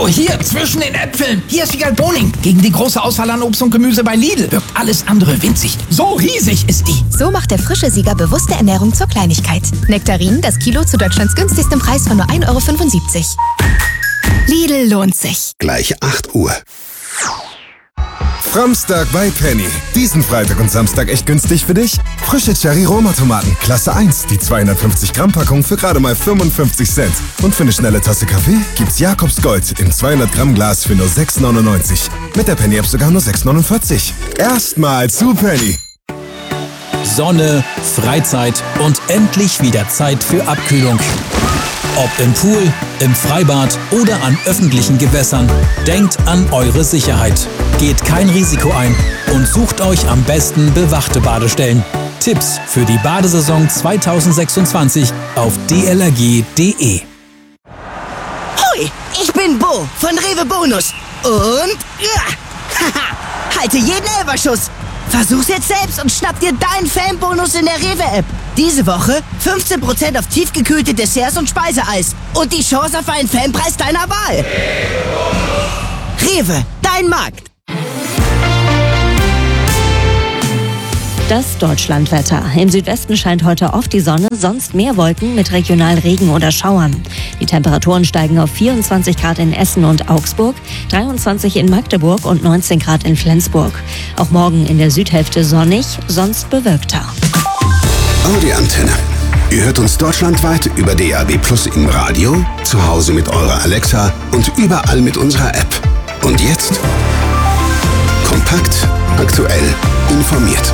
Oh, hier, zwischen den Äpfeln. Hier ist Wiegald Boning. Gegen die große Auswahl an Obst und Gemüse bei Lidl wirkt alles andere winzig. So riesig ist die. So macht der frische Sieger bewusste Ernährung zur Kleinigkeit. Nektarinen, das Kilo zu Deutschlands günstigstem Preis von nur 1,75 €. Lidl lohnt sich. Gleich 8 Uhr. Framstag bei Penny. Diesen Freitag und Samstag echt günstig für dich? Frische Cherry-Roma-Tomaten, Klasse 1, die 250-Gramm-Packung für gerade mal 55 Cent. Und für eine schnelle Tasse Kaffee gibt's Jakobs Gold im 200-Gramm-Glas für nur 6,99. Mit der Penny-App sogar nur 6,49. Erstmal zu Penny. Sonne, Freizeit und endlich wieder Zeit für Abkühlung. Ob im Pool, im Freibad oder an öffentlichen Gewässern, denkt an eure Sicherheit. Geht kein Risiko ein und sucht euch am besten bewachte Badestellen. Tipps für die Badesaison 2026 auf dlrg.de. Hoi, ich bin Bo von Rewe Bonus. Und halte jeden Elferschuss. Versuch's jetzt selbst und schnapp dir deinen Fanbonus in der Rewe-App. Diese Woche 15% auf tiefgekühlte Desserts und Speiseeis. Und die Chance auf einen Fanpreis deiner Wahl. Rewe, dein Markt. Das Deutschlandwetter. Im Südwesten scheint heute oft die Sonne, sonst mehr Wolken mit regional Regen oder Schauern. Die Temperaturen steigen auf 24 Grad in Essen und Augsburg, 23 in Magdeburg und 19 Grad in Flensburg. Auch morgen in der Südhälfte sonnig, sonst bewölkter. Audi Antenne. Ihr hört uns deutschlandweit über DAB+ im Radio, zu Hause mit eurer Alexa und überall mit unserer App. Und jetzt? Kompakt, aktuell, informiert.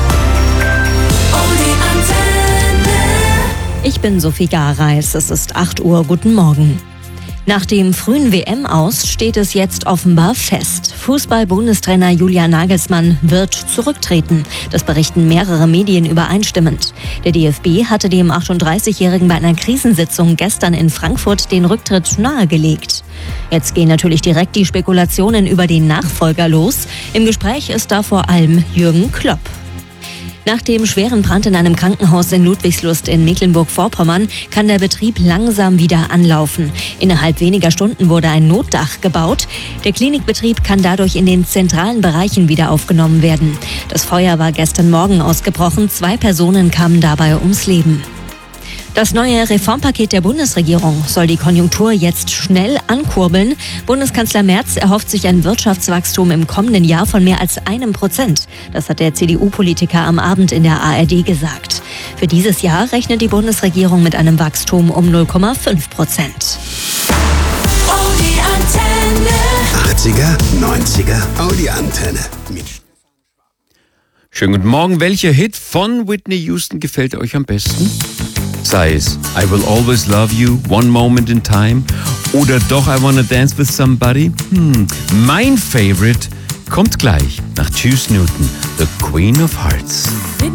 Ich bin Sophie Gareis, es ist 8 Uhr, guten Morgen. Nach dem frühen WM-Aus steht es jetzt offenbar fest. Fußball-Bundestrainer Julian Nagelsmann wird zurücktreten. Das berichten mehrere Medien übereinstimmend. Der DFB hatte dem 38-Jährigen bei einer Krisensitzung gestern in Frankfurt den Rücktritt nahegelegt. Jetzt gehen natürlich direkt die Spekulationen über den Nachfolger los. Im Gespräch ist da vor allem Jürgen Klopp. Nach dem schweren Brand in einem Krankenhaus in Ludwigslust in Mecklenburg-Vorpommern kann der Betrieb langsam wieder anlaufen. Innerhalb weniger Stunden wurde ein Notdach gebaut. Der Klinikbetrieb kann dadurch in den zentralen Bereichen wieder aufgenommen werden. Das Feuer war gestern Morgen ausgebrochen. 2 Personen kamen dabei ums Leben. Das neue Reformpaket der Bundesregierung soll die Konjunktur jetzt schnell ankurbeln. Bundeskanzler Merz erhofft sich ein Wirtschaftswachstum im kommenden Jahr von mehr als 1%. Das hat der CDU-Politiker am Abend in der ARD gesagt. Für dieses Jahr rechnet die Bundesregierung mit einem Wachstum um 0,5%. Audi Antenne. 80er, 90er, Audi Antenne. Schönen guten Morgen. Welcher Hit von Whitney Houston gefällt euch am besten? Sei es I Will Always Love You, One Moment in Time oder doch I Wanna Dance with Somebody? Mein Favorite kommt gleich nach Juice Newton, The Queen of Hearts.